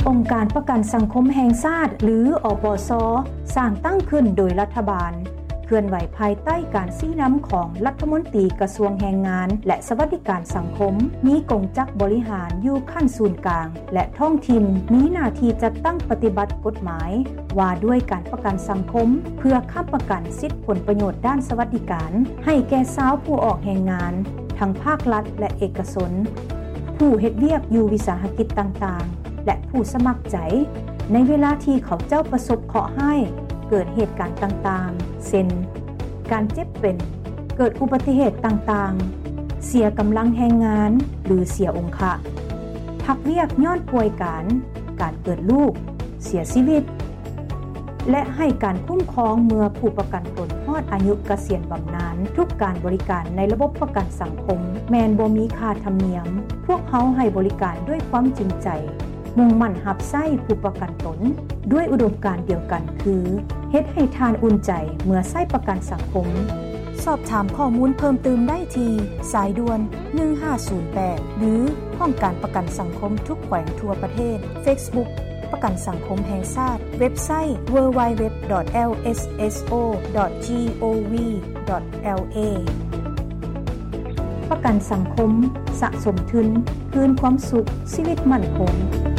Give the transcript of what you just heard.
องค์การประกันสังคมแห่งชาติหรืออปส.สร้างตั้งขึ้นโดยรัฐบาลเคลื่อนไหวภายใต้การชี้นำของรัฐมนตรีกระทรวงแรงงานและสวัสดิการสังคมมีกงจักบริหารอยู่ขั้นศูนย์กลางและท้องถิ่นมีหน้าที่จัดตั้งปฏิบัติกฎหมายว่าด้วยการประกันสังคมเพื่อค้ำประกันสิทธิผลประโยชน์ด้านสวัสดิการให้แก่ชาวผู้ออกแรงงานทั้งภาครัฐและเอกชนผู้เฮ็ดเวียกอยู่วิสาหกิจต่างๆและผู้สมัครใจในเวลาที่เขาเจ้าประสบเคราะห์ให้เกิดเหตุการณ์ต่างๆเช่นการเจ็บเป็นเกิดอุบัติเหตุต่างๆเสียกำลังแรงงานหรือเสียองค์พักเวียกย้อนป่วยการเกิดลูกเสียชีวิตและให้การคุ้มครองเมื่อผู้ประกันตนฮอดอายุเกษียณบำนาญทุกการบริการในระบบประกันสังคมแม้นบ่มีค่าธรรมเนียมพวกเขาให้บริการด้วยความจริงใจมุ่งมั่นรับใช้ผู้ประกันตนด้วยอุดมการณ์เดียวกันคือเฮ็ดให้ทานอุ่นใจเมื่อใช้ประกันสังคมสอบถามข้อมูลเพิ่มเติมได้ที่สายด่วน1508หรือห้องการประกันสังคมทุกแขวงทั่วประเทศ Facebook ประกันสังคมแห่งชาติเว็บไซต์ www.lsso.gov.la ประกันสังคมสะสมทุนคืนความสุขชีวิตมั่นคง